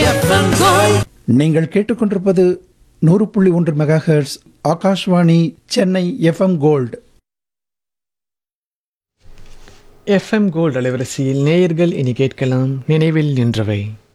FM gold. நீங்கள் கேட்டுக்கொண்டிருப்பது 100.1 megahertz Akashvani Chennai FM gold. FM gold அலைவரிசையில் நேயர்கள் இனி கேட்கலாம் நினைவில் நின்றவை.